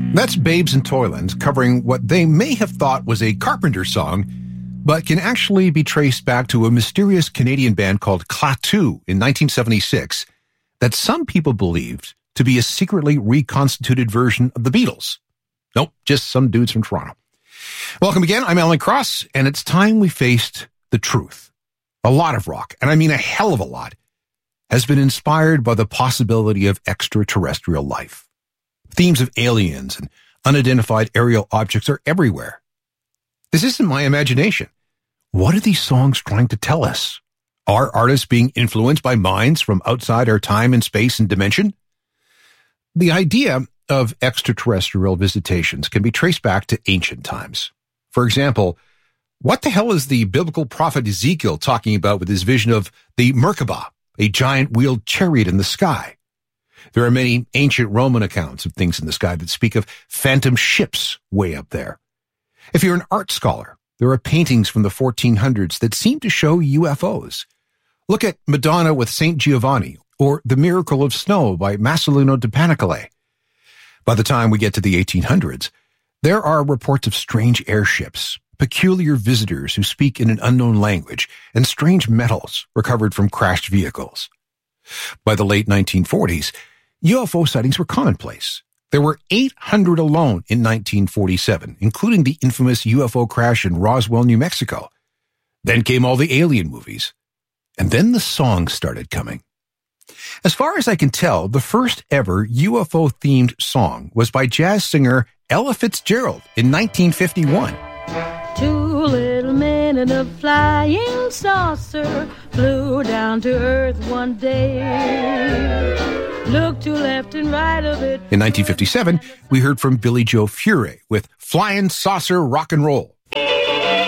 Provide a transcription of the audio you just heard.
That's Babes in Toyland covering what they may have thought was a Carpenter song, but can actually be traced back to a mysterious Canadian band called Klaatu in 1976 that some people believed to be a secretly reconstituted version of the Beatles. Nope, just some dudes from Toronto. Welcome again, I'm Alan Cross, and it's time we faced the truth. A lot of rock, and I mean a hell of a lot, has been inspired by the possibility of extraterrestrial life. Themes of aliens and unidentified aerial objects are everywhere. This isn't my imagination. What are these songs trying to tell us? Are artists being influenced by minds from outside our time and space and dimension? The idea of extraterrestrial visitations can be traced back to ancient times. For example, what the hell is the biblical prophet Ezekiel talking about with his vision of the Merkabah, a giant wheeled chariot in the sky? There are many ancient Roman accounts of things in the sky that speak of phantom ships way up there. If you're an art scholar, there are paintings from the 1400s that seem to show UFOs. Look at Madonna with St. Giovanni, or The Miracle of Snow by Marcellino de Panicale. By the time we get to the 1800s, there are reports of strange airships, peculiar visitors who speak in an unknown language, and strange metals recovered from crashed vehicles. By the late 1940s, UFO sightings were commonplace. There were 800 alone in 1947, including the infamous UFO crash in Roswell, New Mexico. Then came all the alien movies. And then the songs started coming. As far as I can tell, the first ever UFO-themed song was by jazz singer Ella Fitzgerald in 1951. Two little men in a flying saucer flew down to Earth one day. Look to left and right of it. In 1957, we heard from Billy Joe Furey with Flying Saucer Rock and Roll.